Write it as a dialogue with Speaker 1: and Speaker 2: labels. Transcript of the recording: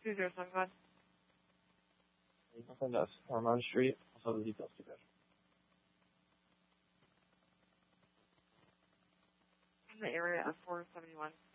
Speaker 1: 2075.
Speaker 2: You can send us Armand Street. Also the details to that.
Speaker 1: In the area of 471.